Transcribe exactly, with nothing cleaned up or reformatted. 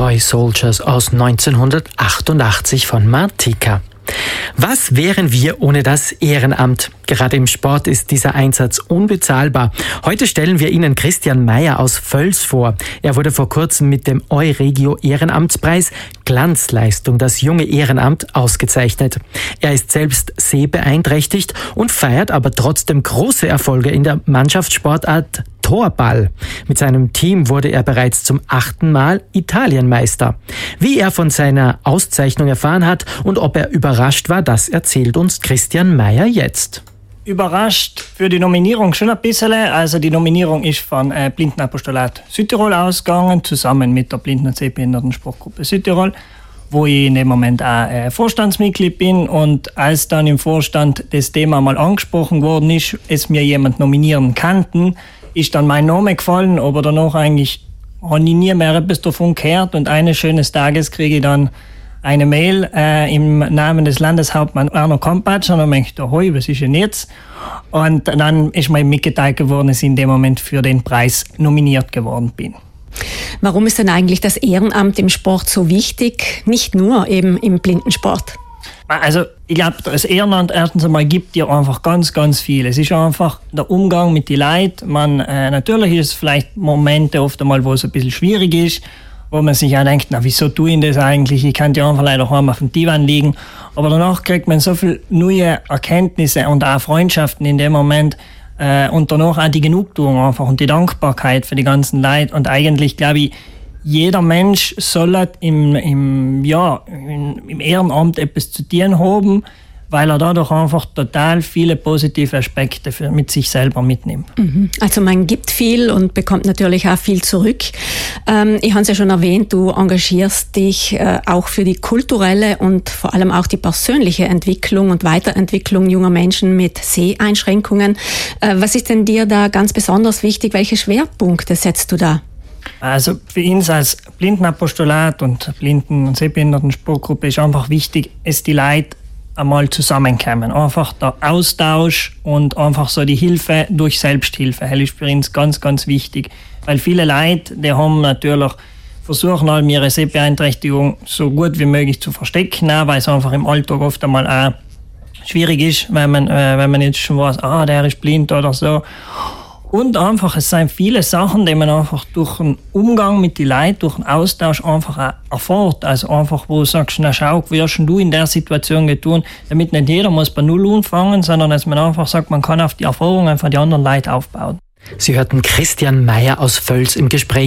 Toy Soldiers aus neunzehnhundertachtundachtzig von Martika. Was wären wir ohne das Ehrenamt? Gerade im Sport ist dieser Einsatz unbezahlbar. Heute stellen wir Ihnen Christian Meyer aus Völs vor. Er wurde vor kurzem mit dem Euregio Ehrenamtspreis Glanzleistung, das junge Ehrenamt, ausgezeichnet. Er ist selbst sehbeeinträchtigt und feiert aber trotzdem große Erfolge in der Mannschaftssportart Torball. Mit seinem Team wurde er bereits zum achten Mal Italienmeister. Wie er von seiner Auszeichnung erfahren hat und ob er überrascht war, das erzählt uns Christian Meyer jetzt. Überrascht für die Nominierung schon ein bisschen. Also die Nominierung ist von äh, Blindenapostolat Südtirol ausgegangen, zusammen mit der Blinden- und Sehbehinderten-Sportgruppe Südtirol, wo ich in dem Moment auch äh, Vorstandsmitglied bin. Und als dann im Vorstand das Thema mal angesprochen worden ist, es mir jemand nominieren kannten, ist dann mein Name gefallen, aber danach eigentlich habe ich nie mehr etwas davon gehört. Und eines schönen Tages kriege ich dann eine Mail äh, im Namen des Landeshauptmanns Erno Kompatsch. Und dann denke ich, hoi, was ist denn jetzt? Und dann ist mir mitgeteilt geworden, dass ich in dem Moment für den Preis nominiert geworden bin. Warum ist denn eigentlich das Ehrenamt im Sport so wichtig? Nicht nur eben im Blindensport. Also ich glaube, das Ehrenamt erstens einmal gibt dir einfach ganz, ganz viel. Es ist einfach der Umgang mit den Leuten. Man, äh, natürlich ist es vielleicht Momente oft einmal, wo es ein bisschen schwierig ist, wo man sich auch denkt, na wieso tue ich das eigentlich? Ich kann ja einfach leider heim auf dem Divan liegen. Aber danach kriegt man so viele neue Erkenntnisse und auch Freundschaften in dem Moment. Äh, und danach auch die Genugtuung einfach und die Dankbarkeit für die ganzen Leute. Und eigentlich glaube ich, jeder Mensch soll im, im, ja, im Ehrenamt etwas zu tun haben, weil er dadurch einfach total viele positive Aspekte für, mit sich selber mitnimmt. Also man gibt viel und bekommt natürlich auch viel zurück. Ähm, ich habe es ja schon erwähnt, du engagierst dich äh, auch für die kulturelle und vor allem auch die persönliche Entwicklung und Weiterentwicklung junger Menschen mit Seheinschränkungen. Äh, was ist denn dir da ganz besonders wichtig? Welche Schwerpunkte setzt du da? Also für uns als Blindenapostolat und Blinden- und Sehbehinderten-Sportgruppe ist einfach wichtig, dass die Leute einmal zusammenkommen. Einfach der Austausch und einfach so die Hilfe durch Selbsthilfe. Das ist für uns ganz, ganz wichtig. Weil viele Leute, die haben natürlich versuchen, halt ihre Sehbeeinträchtigung so gut wie möglich zu verstecken, weil es einfach im Alltag oft einmal auch schwierig ist, wenn man, äh, wenn man jetzt schon weiß, ah, der ist blind oder so. Und einfach, es sind viele Sachen, die man einfach durch den Umgang mit den Leuten, durch den Austausch einfach auch erfährt. Also einfach, wo du sagst, na schau, wie hast du in der Situation getan, damit nicht jeder muss bei Null anfangen, sondern dass man einfach sagt, man kann auf die Erfahrungen von den anderen Leuten aufbauen. Sie hörten Christian Meyer aus Völs im Gespräch